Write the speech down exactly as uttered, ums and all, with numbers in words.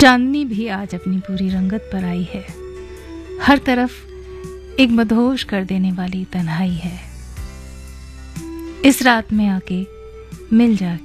चांदनी भी आज अपनी पूरी रंगत पर आई है। हर तरफ एक मदहोश कर देने वाली तन्हाई है। इस रात में आके मिल जा